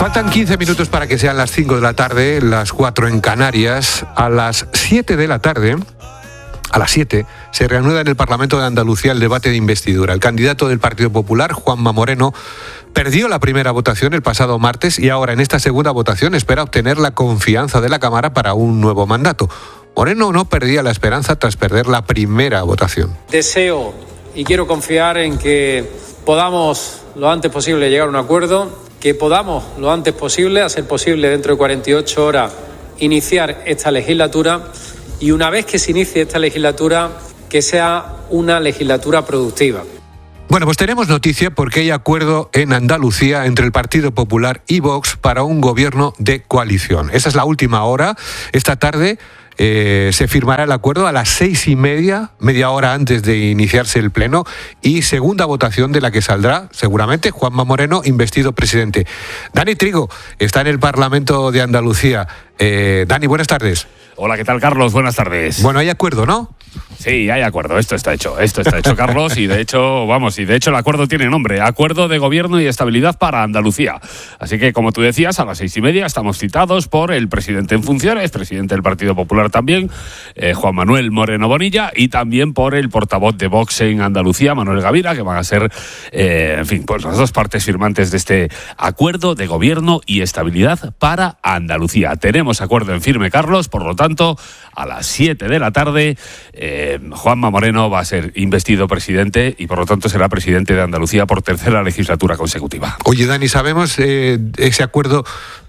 Faltan 15 minutos para que sean las 5 de la tarde, las 4 en Canarias. A las 7 de la tarde, a las 7, se reanuda en el Parlamento de Andalucía el debate de investidura. El candidato del Partido Popular, Juanma Moreno, perdió la primera votación el pasado martes y ahora en esta segunda votación espera obtener la confianza de la Cámara para un nuevo mandato. Moreno no perdía la esperanza tras perder la primera votación. Deseo y quiero confiar en que podamos lo antes posible llegar a un acuerdo, que podamos lo antes posible, a ser posible dentro de 48 horas, iniciar esta legislatura y una vez que se inicie esta legislatura, que sea una legislatura productiva. Bueno, pues tenemos noticia porque hay acuerdo en Andalucía entre el Partido Popular y Vox para un gobierno de coalición. Esa es la última hora. Esta tarde se firmará el acuerdo a las 6:30, media hora antes de iniciarse el pleno, y segunda votación de la que saldrá, seguramente, Juanma Moreno, investido presidente. Dani Trigo está en el Parlamento de Andalucía. Dani, buenas tardes. Hola, ¿qué tal, Carlos? Buenas tardes. Bueno, hay acuerdo, ¿no? Sí, hay acuerdo. Esto está hecho, Carlos, y de hecho el acuerdo tiene nombre: Acuerdo de Gobierno y Estabilidad para Andalucía. Así que, como tú decías, a las 6:30 estamos citados por el presidente en funciones, presidente del Partido Popular también, Juan Manuel Moreno Bonilla, y también por el portavoz de Vox en Andalucía, Manuel Gavira, que van a ser, pues las dos partes firmantes de este Acuerdo de Gobierno y Estabilidad para Andalucía. Tenemos acuerdo en firme, Carlos, por lo tanto, a las 7 de la tarde, Juanma Moreno va a ser investido presidente y por lo tanto será presidente de Andalucía por tercera legislatura consecutiva. Oye, Dani, ¿sabemos ese acuerdo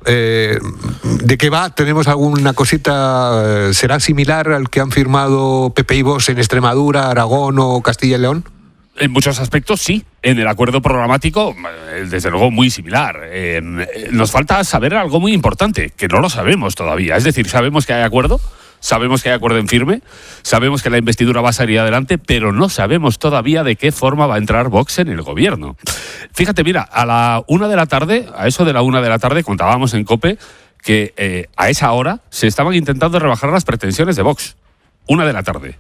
de qué va? ¿Tenemos alguna cosita? ¿Será similar al que han firmado PP y Vox en Extremadura, Aragón o Castilla y León? En muchos aspectos sí. En el acuerdo programático, desde luego, muy similar. Nos falta saber algo muy importante, que no lo sabemos todavía. Es decir, sabemos que hay acuerdo, sabemos que hay acuerdo en firme, sabemos que la investidura va a salir adelante, pero no sabemos todavía de qué forma va a entrar Vox en el gobierno. Fíjate, mira, a la 1 de la tarde, a eso de la 1 de la tarde, contábamos en COPE que a esa hora se estaban intentando rebajar las pretensiones de Vox. 1 de la tarde.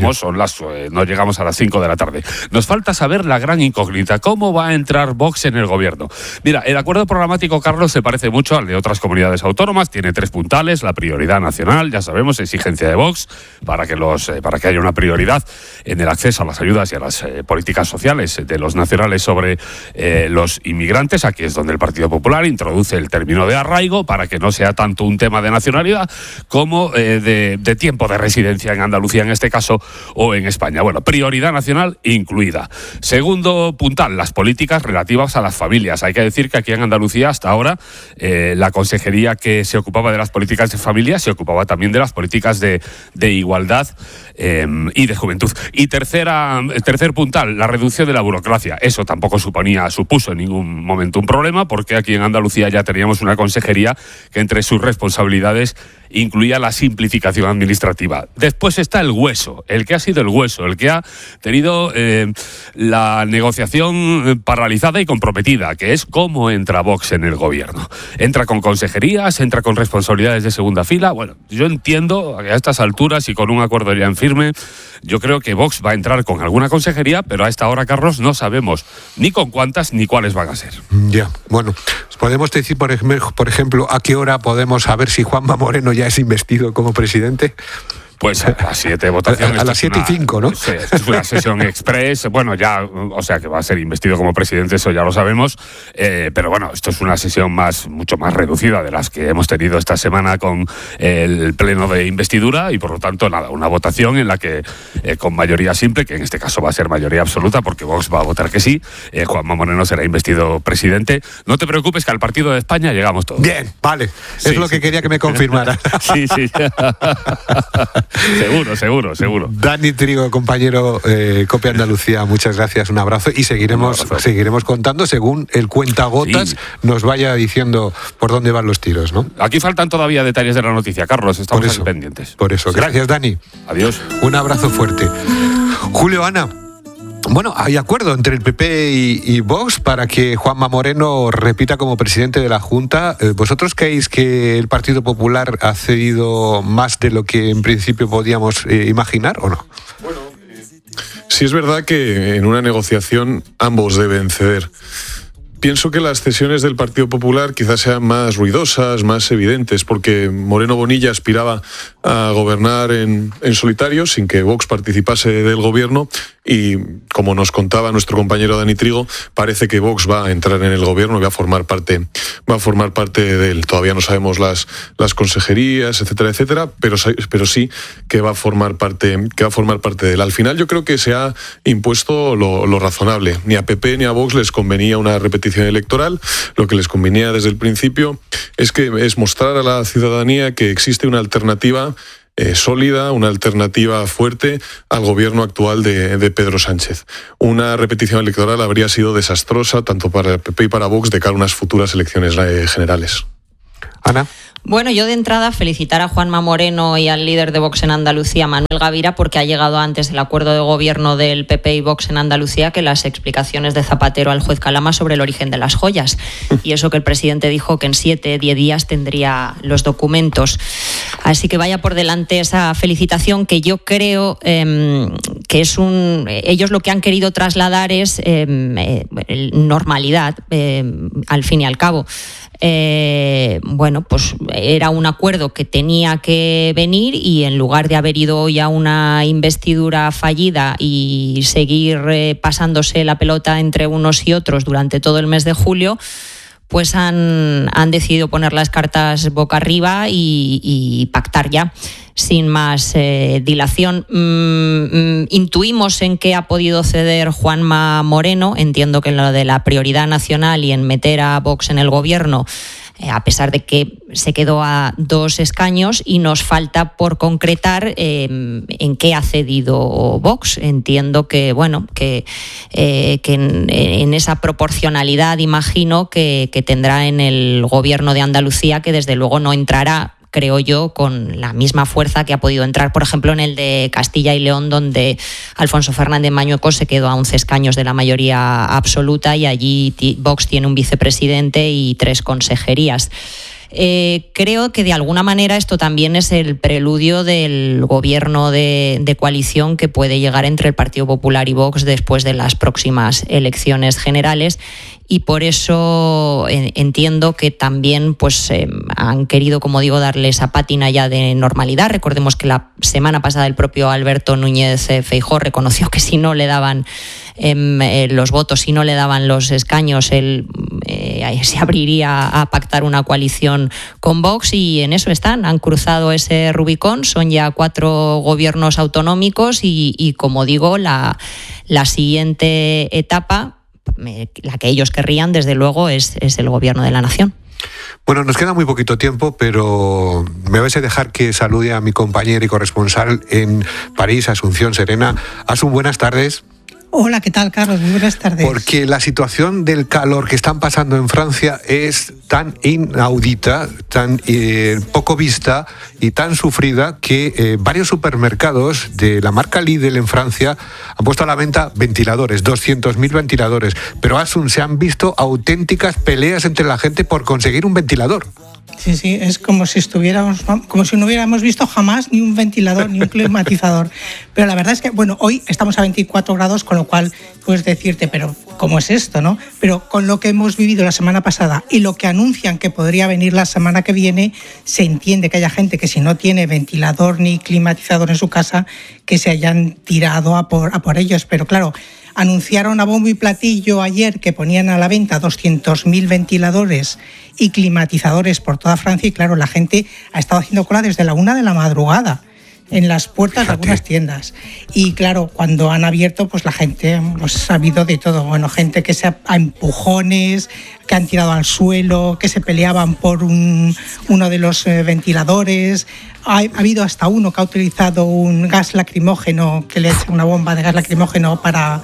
No llegamos a las 5 de la tarde. Nos falta saber la gran incógnita: ¿cómo va a entrar Vox en el gobierno? Mira, el acuerdo programático, Carlos, se parece mucho al de otras comunidades autónomas. Tiene 3 puntales: la prioridad nacional, ya sabemos, exigencia de Vox para que haya una prioridad en el acceso a las ayudas y a las políticas sociales de los nacionales sobre los inmigrantes. Aquí es donde el Partido Popular introduce el término de arraigo para que no sea tanto un tema de nacionalidad como de tiempo de residencia en Andalucía, en este caso, o en España. Bueno, prioridad nacional incluida. Segundo puntal, las políticas relativas a las familias. Hay que decir que aquí en Andalucía, hasta ahora, la consejería que se ocupaba de las políticas de familia se ocupaba también de las políticas de igualdad y de juventud. Y tercer puntal, la reducción de la burocracia. Eso tampoco supuso en ningún momento un problema, porque aquí en Andalucía ya teníamos una consejería que entre sus responsabilidades incluía la simplificación administrativa. Después está el hueso, el que ha sido el hueso, el que ha tenido la negociación paralizada y comprometida, que es cómo entra Vox en el gobierno. Entra con consejerías, entra con responsabilidades de segunda fila. Bueno, yo entiendo que a estas alturas y con un acuerdo ya en firme, yo creo que Vox va a entrar con alguna consejería, pero a esta hora, Carlos, no sabemos ni con cuántas ni cuáles van a ser. Ya, bueno, podemos decir, por ejemplo, a qué hora podemos saber si Juanma Moreno ya es investido como presidente. Pues a las 7 votaciones. A las 7:05, ¿no? Sí, es una sesión express. Bueno, ya, o sea, que va a ser investido como presidente, eso ya lo sabemos. Pero bueno, esto es una sesión mucho más reducida de las que hemos tenido esta semana con el pleno de investidura y, por lo tanto, nada, una votación en la que, con mayoría simple, que en este caso va a ser mayoría absoluta, porque Vox va a votar que sí, Juanma Moreno será investido presidente. No te preocupes, que al partido de España llegamos todos. Bien, vale. Es lo que quería que me confirmara. Sí. Seguro. Dani Trigo, compañero COPE Andalucía, muchas gracias, un abrazo y seguiremos contando según el cuentagotas nos vaya diciendo por dónde van los tiros, ¿no? Aquí faltan todavía detalles de la noticia, Carlos, estamos aquí pendientes. Por eso, gracias, Dani. Adiós. Un abrazo fuerte. Julio, Ana. Bueno, hay acuerdo entre el PP y Vox para que Juanma Moreno repita como presidente de la Junta. ¿Vosotros creéis que el Partido Popular ha cedido más de lo que en principio podíamos imaginar o no? Bueno, sí es verdad que en una negociación ambos deben ceder. pienso que las cesiones del Partido Popular quizás sean más ruidosas, más evidentes, porque Moreno Bonilla aspiraba a gobernar en solitario, sin que Vox participase del gobierno, y como nos contaba nuestro compañero Dani Trigo, parece que Vox va a entrar en el gobierno y va a formar parte de él. Todavía no sabemos las consejerías, etcétera, etcétera, pero sí que va a formar parte de él. Al final yo creo que se ha impuesto lo razonable. Ni a PP ni a Vox les convenía una repetición electoral. Lo que les convenía desde el principio es mostrar a la ciudadanía que existe una alternativa sólida, una alternativa fuerte al gobierno actual de Pedro Sánchez. Una repetición electoral habría sido desastrosa tanto para el PP y para Vox de cara a unas futuras elecciones generales. Ana. Bueno, yo de entrada felicitar a Juanma Moreno y al líder de Vox en Andalucía, Manuel Gavira, porque ha llegado antes el acuerdo de gobierno del PP y Vox en Andalucía que las explicaciones de Zapatero al juez Calama sobre el origen de las joyas. Y eso que el presidente dijo que en 7-10 días tendría los documentos. Así que vaya por delante esa felicitación, que yo creo que es ellos lo que han querido trasladar es normalidad, al fin y al cabo. Bueno, pues era un acuerdo que tenía que venir, y en lugar de haber ido hoy a una investidura fallida y seguir pasándose la pelota entre unos y otros durante todo el mes de julio, pues han decidido poner las cartas boca arriba y pactar ya, sin más dilación. Intuimos en qué ha podido ceder Juanma Moreno. Entiendo que en lo de la prioridad nacional y en meter a Vox en el gobierno, a pesar de que se quedó a 2 escaños, y nos falta por concretar en qué ha cedido Vox. Entiendo que en esa proporcionalidad, imagino que tendrá en el gobierno de Andalucía, que desde luego no entrará, creo yo, con la misma fuerza que ha podido entrar, por ejemplo, en el de Castilla y León, donde Alfonso Fernández Mañueco se quedó a 11 escaños de la mayoría absoluta, y allí Vox tiene un vicepresidente y 3 consejerías. Creo que de alguna manera esto también es el preludio del gobierno de coalición que puede llegar entre el Partido Popular y Vox después de las próximas elecciones generales, y por eso entiendo que también han querido, como digo, darle esa pátina ya de normalidad. Recordemos que la semana pasada el propio Alberto Núñez Feijóo reconoció que si no le daban los votos, si no le daban los escaños, él se abriría a pactar una coalición con Vox, y en eso han cruzado ese Rubicón. Son ya 4 gobiernos autonómicos y como digo, la siguiente etapa, la que ellos querrían, desde luego, es el gobierno de la nación. Bueno, nos queda muy poquito tiempo, pero me vais a dejar que salude a mi compañera y corresponsal en París, Asunción Serena. Asun, buenas tardes. Hola, ¿qué tal, Carlos? Muy buenas tardes. Porque la situación del calor que están pasando en Francia es tan inaudita, tan poco vista y tan sufrida que varios supermercados de la marca Lidl en Francia han puesto a la venta ventiladores, 200.000 ventiladores. Pero, Asun, se han visto auténticas peleas entre la gente por conseguir un ventilador. Sí, es como si no hubiéramos visto jamás ni un ventilador ni un climatizador. Pero la verdad es que, hoy estamos a 24 grados, con lo cual puedes decirte, pero ¿cómo es esto, no? Pero con lo que hemos vivido la semana pasada y lo que anuncian que podría venir la semana que viene, se entiende que haya gente que, si no tiene ventilador ni climatizador en su casa, que se hayan tirado a por ellos. Pero claro, anunciaron a bombo y platillo ayer que ponían a la venta 200.000 ventiladores y climatizadores por toda Francia, y claro, la gente ha estado haciendo cola desde la 1 de la madrugada en las puertas de algunas tiendas. Y claro, cuando han abierto, pues la gente ha habido de todo. Gente que a empujones, que han tirado al suelo, que se peleaban por uno de los ventiladores. Ha habido hasta uno que ha utilizado un gas lacrimógeno, que le echa una bomba de gas lacrimógeno para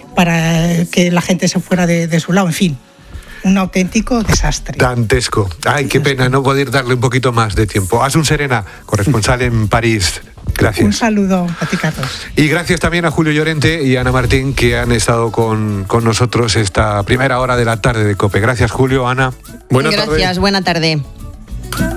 que la gente se fuera de su lado. En fin, un auténtico desastre. Dantesco. Ay, qué pena no poder darle un poquito más de tiempo. Asun Serena, corresponsal en París. Gracias. Un saludo a ti, Carlos. Y gracias también a Julio Llorente y Ana Martín, que han estado con nosotros esta primera hora de la tarde de COPE. Gracias, Julio, Ana. Buena tarde.